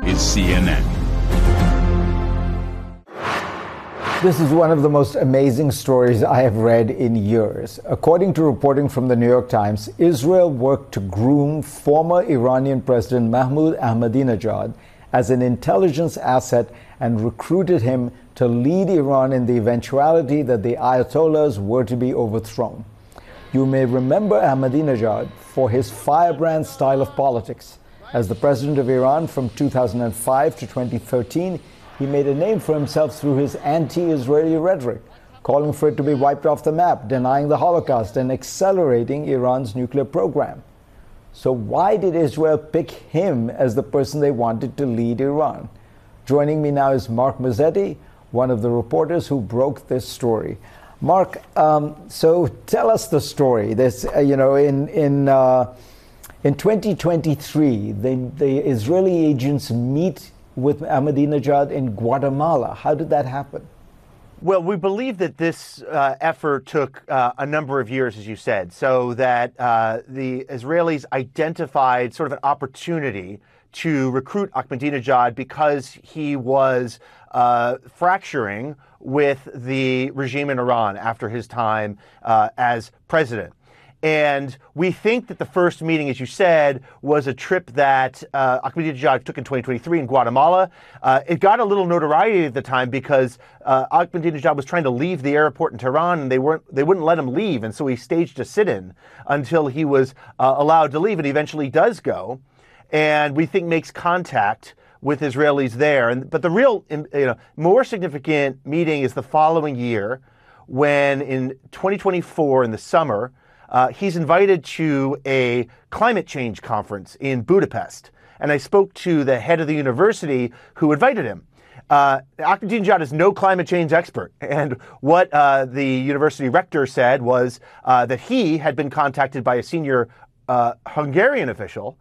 is CNN. This is one of the most amazing stories I have read in years. According to reporting from the New York Times, Israel worked to groom former Iranian President Mahmoud Ahmadinejad as an intelligence asset and recruited him to lead Iran in the eventuality that the Ayatollahs were to be overthrown. You may remember Ahmadinejad for his firebrand style of politics. As the president of Iran from 2005 to 2013, he made a name for himself through his anti-Israeli rhetoric, calling for it to be wiped off the map, denying the Holocaust, and accelerating Iran's nuclear program. So why did Israel pick him as the person they wanted to lead Iran? Joining me now is Mark Mazzetti, one of the reporters who broke this story. Mark, so tell us the story. This, in 2023, the Israeli agents meet with Ahmadinejad in Guatemala. How did that happen? Well, we believe that this effort took a number of years, as you said, so that the Israelis identified sort of an opportunity to recruit Ahmadinejad because he was fracturing with the regime in Iran after his time as president. And we think that the first meeting, as you said, was a trip that Ahmadinejad took in 2023 in Guatemala. It got a little notoriety at the time because Ahmadinejad was trying to leave the airport in Tehran, and they wouldn't let him leave, and so he staged a sit-in until he was allowed to leave, and he eventually does go, and we think makes contact with Israelis there. But the real, more significant meeting is the following year, when in 2024 in the summer, he's invited to a climate change conference in Budapest. And I spoke to the head of the university who invited him. Ahmadinejad is no climate change expert. And what the university rector said was that he had been contacted by a senior Hungarian official